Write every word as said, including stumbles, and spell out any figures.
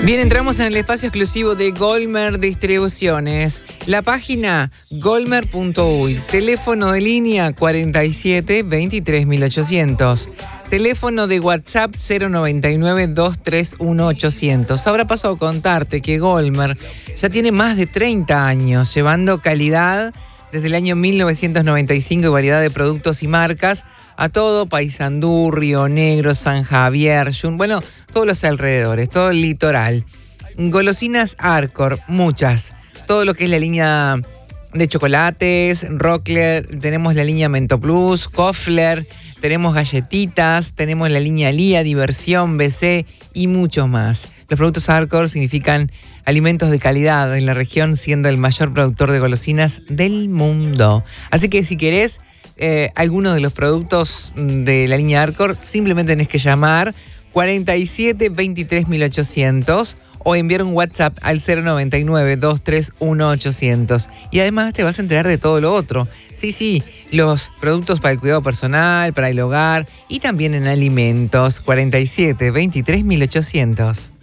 Bien, entramos en el espacio exclusivo de Golmer Distribuciones. La página golmer punto uy. Teléfono de línea cuarenta y siete veintitrés mil ochocientos. Teléfono de WhatsApp cero noventa y nueve dos tres uno ochocientos. Habrá pasado a contarte que Golmer ya tiene más de treinta años llevando calidad desde el año mil novecientos noventa y cinco y variedad de productos y marcas a todo Paysandú, Río Negro, San Javier, Yun, bueno, todos los alrededores, todo el litoral. Golosinas Arcor, muchas. Todo lo que es la línea de chocolates, Rockler, tenemos la línea Mento Plus, Kofler, tenemos galletitas, tenemos la línea Lía, Diversión, B C y mucho más. Los productos Arcor significan alimentos de calidad en la región, siendo el mayor productor de golosinas del mundo. Así que si querés eh, alguno de los productos de la línea Arcor, simplemente tenés que llamar cuarenta y siete veintitrés mil ochocientos o enviar un WhatsApp al cero noventa y nueve dos tres uno ochocientos. Y además te vas a enterar de todo lo otro. Sí, sí, los productos para el cuidado personal, para el hogar y también en alimentos. cuarenta y siete veintitrés mil ochocientos.